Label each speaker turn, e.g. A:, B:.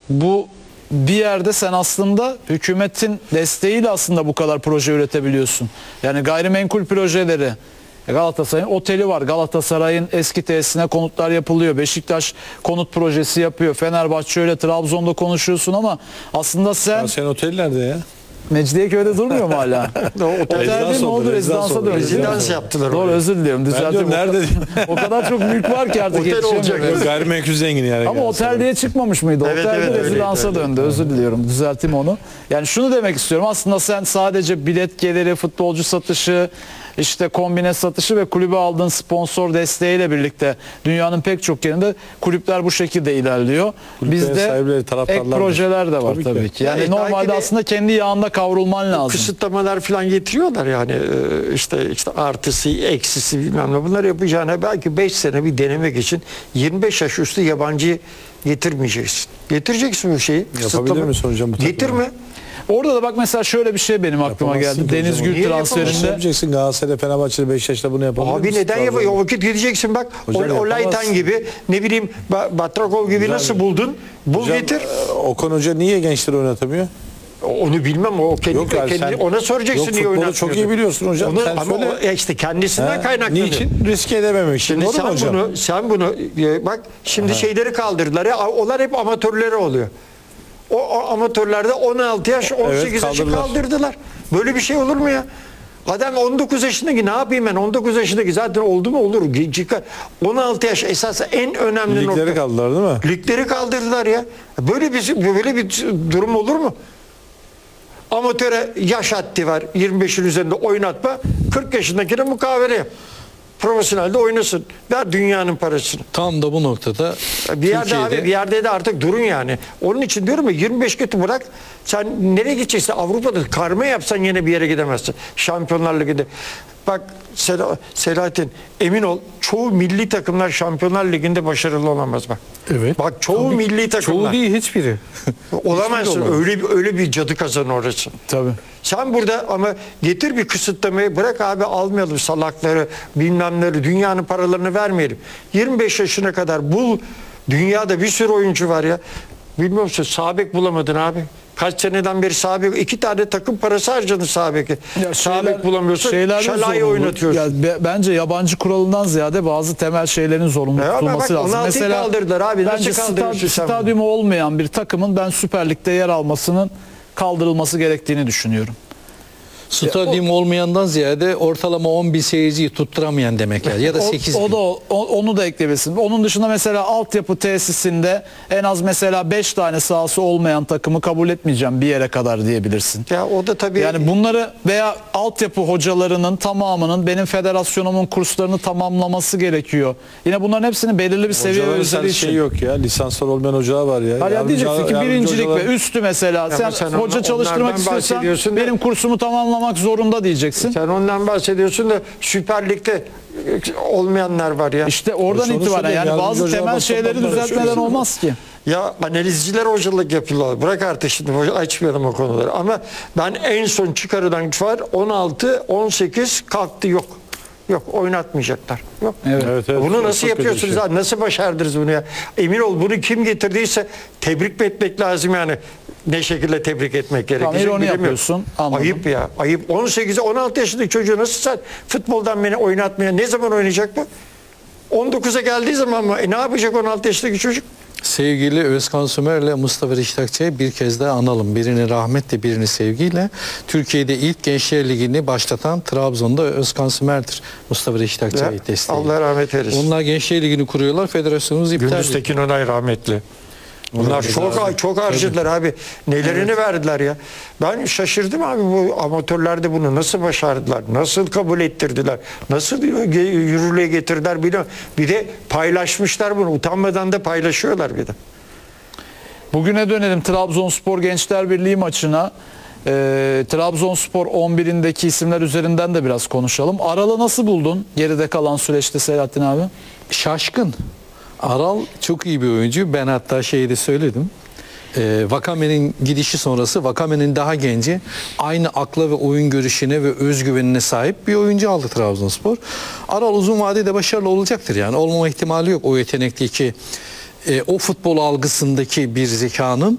A: bu bir yerde sen aslında hükümetin desteğiyle aslında bu kadar proje üretebiliyorsun. Yani gayrimenkul projeleri, Galatasaray'ın oteli var. Galatasaray'ın eski tesisine konutlar yapılıyor. Beşiktaş konut projesi yapıyor. Fenerbahçe öyle, Trabzon'da konuşuyorsun ama aslında sen...
B: Ya senin otel nerede ya?
A: Mecidiyeköy'de durmuyor mu hala? Otel değil mi oldu? Rezidansa döndü.
C: Rezidans yaptılar.
A: Doğru, özür diliyorum. Düzeltiyorum.
B: Nerede?
A: O kadar çok mülk var ki artık
C: Otel olacak.
A: yetişemiyorum.
B: Gayrimenkul zengini yani.
A: Ama otel diye çıkmamış mıydı?
C: Evet,
A: Otel
C: evet,
A: rezidansa
C: öyleydi,
A: döndü. Özür diliyorum. Düzelteyim onu. Yani şunu demek istiyorum. Aslında sen sadece bilet geliri, futbolcu satışı, işte kombine satışı ve kulübe aldığın sponsor desteğiyle birlikte dünyanın pek çok yerinde kulüpler bu şekilde ilerliyor.
B: Kulüplerin sahipleri,
A: Bizde
B: taraftarlar
A: ek
B: da.
A: projeler de var
B: Tabii
A: tabii
B: ki.
A: ki. Yani
C: Evet,
A: normalde
C: belki de
A: aslında kendi yağında kavrulman lazım.
C: Kısıtlamalar falan getiriyorlar yani işte artısı eksisi bilmem ne bunları yapacağına belki 5 sene bir denemek için 25 yaş üstü yabancı getirmeyeceksin. Getireceksin bu şeyi.
B: Yapabilir misin hocam bu takımı?
C: Getirme.
A: Orada da bak mesela şöyle bir şey benim aklıma
B: Yapamazsın
A: geldi.
B: ki
A: Deniz
B: hocam.
A: Gül
C: Niye
A: transferinde.
B: Yapacaksın Galatasaray, Fenerbahçe'de, Beşiktaş'ta bunu yapabilir
C: Abi
B: misin?
C: neden yapıyor? O vakit gideceksin bak.
B: Hocam
C: Olaytan
B: yapamazsın.
C: gibi ne bileyim Batrakov gibi
B: Hocam-
C: nasıl buldun? Bul
B: Hocam,
C: getir.
B: Okan Hoca niye gençleri oynatamıyor?
C: Onu bilmem o kendi,
B: Yok abi, sen-
C: ona soracaksın
B: Yok,
C: niye
B: futbolu
C: oynatmıyor.
B: çok iyi biliyorsun hocam.
C: Onu,
B: Sen
C: ama
B: söyle.
C: o işte kendisinden
B: He?
C: kaynaklanıyor.
B: Niçin? Riske edememek için.
C: Şimdi
B: Doğru mu hocam?
C: sen bunu bak şimdi şeyleri kaldırdılar ya onlar hep amatörleri oluyor. O amatörlerde 16 yaş 18 yaşı
B: kaldırdılar.
C: kaldırdılar. Böyle bir şey olur mu ya? Adam 19 yaşındaki ne yapayım ben? 19 yaşındaki zaten oldu mu olur. 16 yaş esas en önemli
B: Ligleri
C: nokta.
B: kaldılar değil mi?
C: Ligleri kaldırdılar ya. Böyle bir durum olur mu? Amatöre yaş haddi var. 25'in üzerinde oynatma. 40 yaşındakine mukavele yap. Profesyonelde oynasın. Ver dünyanın parasını.
D: Tam da bu noktada
C: Bir yerde
D: Türkiye'de
C: abi bir yerde de artık durun yani. Onun için diyorum ya 25 kötü bırak. Sen nereye gideceksin? Avrupa'da karma yapsan yine bir yere gidemezsin. Şampiyonlar Ligi'nde. Bak Selahattin emin ol çoğu milli takımlar Şampiyonlar Ligi'nde başarılı olamaz bak.
D: Evet.
C: Bak çoğu milli takımlar.
D: çoğu değil hiçbiri.
C: Olamazsın.
D: olamaz.
C: Öyle bir cadı kazanı orası.
A: Tabii.
C: Sen burada ama getir bir kısıtlamayı bırak abi almayalım salakları bilmemleri dünyanın paralarını vermeyelim. 25 yaşına kadar bul dünyada bir sürü oyuncu var ya. Bilmiyor musun sağ bek bulamadın abi. Kaç seneden beri sağ bek 2 tane takım parası harcadın sağ beke. Sağ bek bulamıyorsun.
A: şeyler de
C: Şalay'ı
A: zorunlu.
C: oynatıyorsun.
A: Ya, bence yabancı kuralından ziyade bazı temel şeylerin zorunlu
C: Ya ama
A: tutulması
C: bak,
A: lazım.
C: 16'yı kaldırdılar abi. Nasıl
A: bence
C: kaldırıyorsun sen bunu?
A: stadyumu olmayan bir takımın ben Süper Lig'de yer almasının kaldırılması gerektiğini düşünüyorum.
D: Stadyum olmayandan ziyade ortalama 10.000 seyirciyi tutturamayan demek yani. Ya da 8
A: O da onu da eklemesin. Onun dışında mesela altyapı tesisinde en az mesela 5 tane sahası olmayan takımı kabul etmeyeceğim bir yere kadar diyebilirsin.
C: Ya o da tabii
A: Yani bunları veya altyapı hocalarının tamamının benim federasyonumun kurslarını tamamlaması gerekiyor. Yine bunların hepsinin belirli bir seviye ve
B: Hocaların
A: üzeri
B: sen
A: için.
B: şey yok ya. Lisanslar olmayan hocalar var ya.
A: Hani ya diyeceksin ki
B: Yardımcı
A: birincilik
B: hocalar-
A: ve üstü mesela
C: ama
A: sen
C: sen
A: hoca çalıştırmak
C: onlardan
A: istiyorsan
C: bahsediyorsun da-
A: benim kursumu tamamlamak zorunda diyeceksin.
C: sen ondan bahsediyorsun da Süper Lig'de olmayanlar var ya.
A: İşte oradan
B: Sonuçta
A: itibaren
B: da
A: yani
B: yardımcı
A: bazı
B: hocalar
A: temel
B: bakın
A: şeyleri
B: bunları
A: düzeltmeden
B: söylüyor.
A: olmaz ki.
C: Ya analizciler hocalık yapıyorlar. Bırak artık şimdi açmayalım o konuları. Ama ben en son çıkarılan var 16, 18 kalktı yok. Yok oynatmayacaklar. Yok.
A: Evet.
B: Evet,
C: Bunu
B: çok
C: nasıl
B: kötü bir
C: yapıyorsunuz
B: şey.
C: abi? Nasıl başardınız bunu ya? Emin ol bunu kim getirdiyse tebrik mi etmek lazım yani? Ne şekilde tebrik etmek gerekecek
A: ironi
C: bilemiyorum.
A: yapıyorsun, anladım.
C: Ayıp ya. Ayıp. 18'e 16 yaşındaki çocuğu nasıl sen futboldan beni oynatmaya ne zaman oynayacak bu? 19'a geldiği zaman mı? Ne yapacak 16 yaşındaki çocuk?
D: Sevgili Özkan Sümer'le Mustafa Reşitakçı'yı bir kez daha analım. Birini rahmetle, birini sevgiyle. Türkiye'de ilk Gençler Ligi'ni başlatan Trabzon'da Özkan Sümer'dir. Mustafa Reşitakçı'ya
C: Ya,
D: desteği.
C: Allah rahmet eylesin.
D: Onlar Gençler Ligi'ni kuruyorlar. Federasyonumuz iptal
C: Gündüz
D: ediyor.
C: Tekin Onay rahmetli. Bunlar çok harcadılar abi. Nelerini verdiler ya. Ben şaşırdım abi bu amatörlerde bunu nasıl başardılar? Nasıl kabul ettirdiler? Nasıl yürürlüğe getirdiler bilmiyorum. Bir de paylaşmışlar bunu. Utanmadan da paylaşıyorlar bir de.
A: Bugüne dönelim Trabzonspor Gençler Birliği maçına. Trabzonspor 11'indeki isimler üzerinden de biraz konuşalım. Aral'ı nasıl buldun geride kalan süreçte Selahattin abi?
D: Şaşkın. Aral çok iyi bir oyuncu. Ben hatta şeyde söyledim. Vakame'nin gidişi sonrası Vakame'nin daha genci aynı akla ve oyun görüşüne ve özgüvenine sahip bir oyuncu aldı Trabzonspor. Aral uzun vadede başarılı olacaktır yani. Olmama ihtimali yok o yetenekteki o futbol algısındaki bir zekanın